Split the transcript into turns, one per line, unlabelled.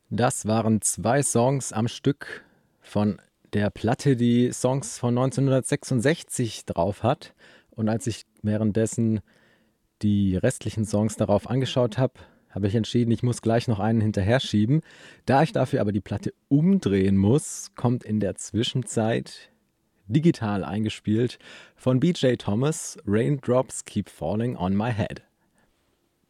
Das waren 2 Songs am Stück von der Platte, die Songs von 1966 drauf hat. Und als ich währenddessen die restlichen Songs darauf angeschaut habe, habe ich entschieden, ich muss gleich noch einen hinterher schieben. Da ich dafür aber die Platte umdrehen muss, kommt in der Zwischenzeit digital eingespielt von BJ Thomas Raindrops Keep Falling on My Head.